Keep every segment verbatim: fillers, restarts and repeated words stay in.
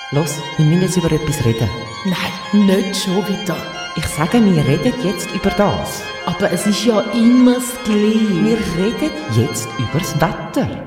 Los, wir müssen jetzt über etwas reden. Nein, nicht schon wieder. Ich sage, wir reden jetzt über das. Aber es ist ja immer das Gleiche. Wir reden jetzt über das Wetter.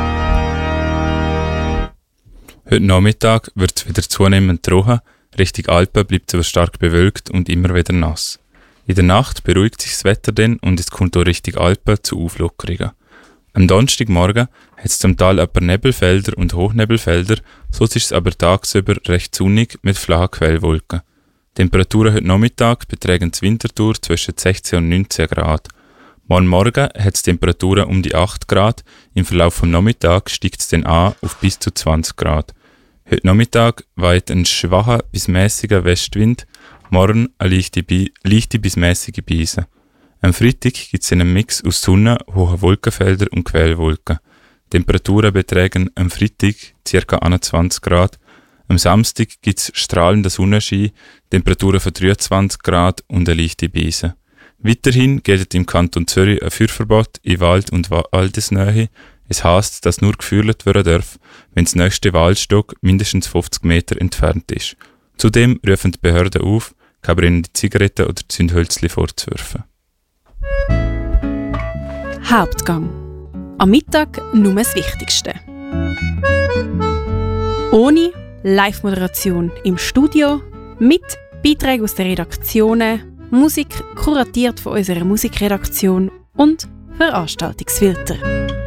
Heute Nachmittag wird es wieder zunehmend trocken, Richtung Alpen bleibt es aber stark bewölkt und immer wieder nass. In der Nacht beruhigt sich das Wetter dann und es kommt auch Richtung Alpen zu Auflockerungen. Am Donnerstagmorgen hat es zum Teil ein paar Nebelfelder und Hochnebelfelder, sonst ist es aber tagsüber recht sonnig mit flachen Quellwolken. Temperaturen heute Nachmittag betragen die Winterthur zwischen sechzehn und neunzehn Grad. Morgen Morgen hat es Temperaturen um die acht Grad, im Verlauf des Nachmittags steigt es dann an auf bis zu zwanzig Grad. Heute Nachmittag weht ein schwacher bis mäßiger Westwind, morgen eine leichte, leichte bis mäßige Brise. Am Freitag gibt es einen Mix aus Sonne, hohen Wolkenfeldern und Quellwolken. Temperaturen betragen am Freitag ca. einundzwanzig Grad. Am Samstag gibt es strahlenden Sonnenschein, Temperaturen von dreiundzwanzig Grad und eine leichte Brise. Weiterhin gilt im Kanton Zürich ein Feuerverbot in Wald und Waldesnähe. Es heisst, dass nur gefeuert werden darf, wenn das nächste Waldstock mindestens fünfzig Meter entfernt ist. Zudem rufen die Behörden auf, keine brennende Zigaretten oder Zündhölzchen vorzuwerfen. Hauptgang. Am Mittag nur das Wichtigste. Ohne Live-Moderation im Studio, mit Beiträgen aus den Redaktionen, Musik kuratiert von unserer Musikredaktion und Veranstaltungsfilter.